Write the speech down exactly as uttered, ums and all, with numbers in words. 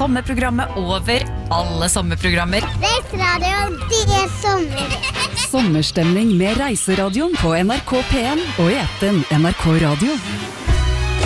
sommerprogrammet over alle sommerprogrammer. Reiseradioen, det er sommer. Sommerstemning med Reiseradioen på N R K P en og i appen N R K Radio.